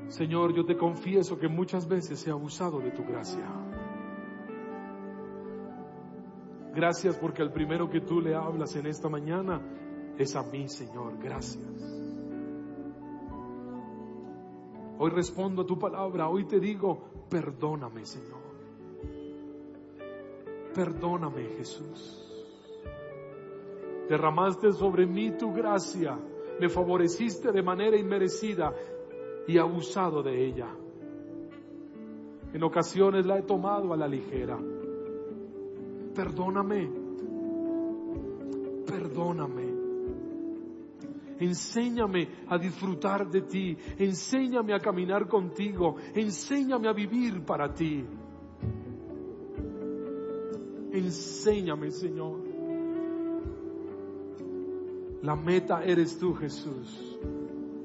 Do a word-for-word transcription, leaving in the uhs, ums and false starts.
Señor, yo te confieso que muchas veces he abusado de tu gracia. Gracias porque el primero que tú le hablas en esta mañana es a mí, Señor. Gracias. Hoy respondo a tu palabra. Hoy te digo, perdóname, Señor. Perdóname, Jesús. Derramaste sobre mí tu gracia. Me favoreciste de manera inmerecida y he abusado de ella. En ocasiones la he tomado a la ligera. Perdóname. Perdóname. Enséñame a disfrutar de ti. Enséñame a caminar contigo. Enséñame a vivir para ti. Enséñame, Señor. La meta eres tú, Jesús.